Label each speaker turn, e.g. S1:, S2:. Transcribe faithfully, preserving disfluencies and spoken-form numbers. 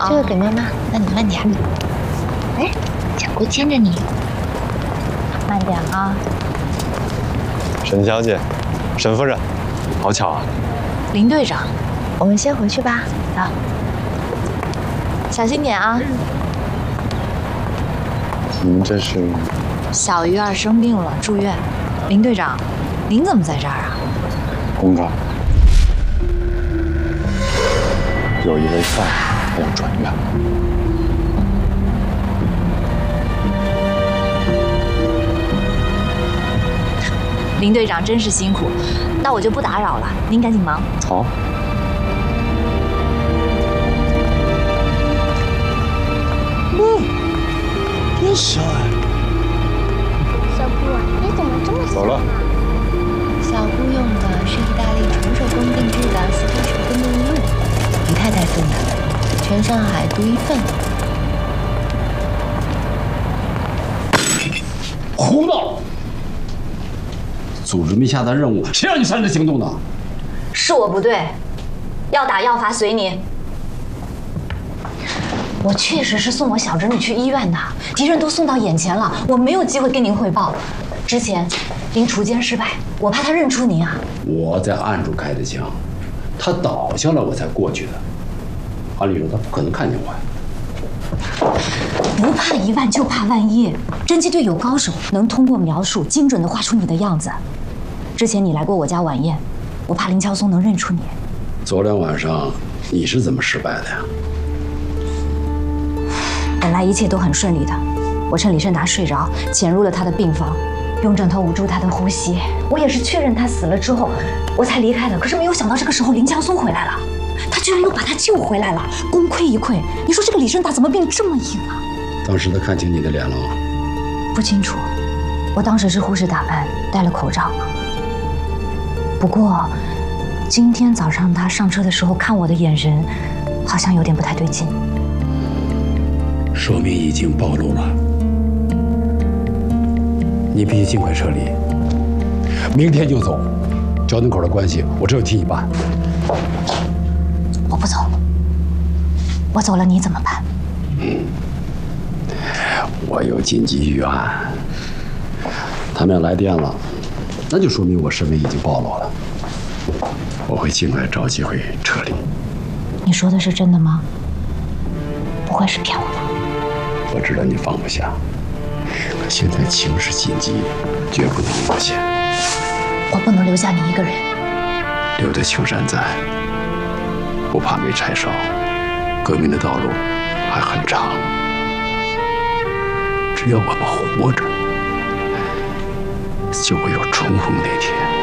S1: 这个给妈妈，那你慢点。哎，小姑牵着你，慢点啊。
S2: 沈小姐，沈夫人，好巧啊。
S1: 林队长，我们先回去吧。走，小心点啊。
S2: 您这是？
S1: 小鱼儿生病了，住院。林队长，您怎么在这儿啊？
S2: 公告，有一位犯人要转院。
S1: 林队长真是辛苦，那我就不打扰了，您赶紧忙。
S2: 好。
S3: 嗯，多小哎！
S4: 小姑，你怎么这么小？
S2: 走了。
S1: 小姑用的是意大利纯手工定制的丝绸手工沐浴露，李太太送的，全上海独一份。
S3: 胡闹！组织没下达任务，谁让你擅自行动的？
S1: 是我不对，要打要罚随您。我确实是送我小侄女去医院的，敌人都送到眼前了，我没有机会跟您汇报。之前您锄奸失败，我怕他认出您啊。
S3: 我在暗处开的枪，他倒下了我才过去的。按理说他不可能看见我呀。
S1: 不怕一万就怕万一，侦缉队有高手，能通过描述精准地画出你的样子。之前你来过我家晚宴，我怕林乔松能认出你。
S3: 昨天晚上你是怎么失败的呀？
S1: 本来一切都很顺利的，我趁李胜达睡着，潜入了他的病房，用枕头捂住他的呼吸。我也是确认他死了之后，我才离开的。可是没有想到这个时候林乔松回来了，他居然又把他救回来了，功亏一篑。你说这个李胜达怎么病这么硬啊？
S3: 当时他看清你的脸了吗？
S1: 不清楚，我当时是护士打扮，戴了口罩。不过，今天早上他上车的时候看我的眼神，好像有点不太对劲。
S3: 说明已经暴露了，你必须尽快撤离，明天就走。交通口的关系，我只有替你办。
S1: 我不走，我走了你怎么办？
S3: 嗯，我有紧急预案，他们要来电了，那就说明我身份已经暴露了。我会尽快找机会撤离。
S1: 你说的是真的吗？不会是骗我吧？
S3: 我知道你放不下，可现在情势紧急，绝不能冒险。
S1: 我不能留下你一个人。
S3: 留得青山在，不怕没柴烧。革命的道路还很长，只要我们活着，就会有重逢那天。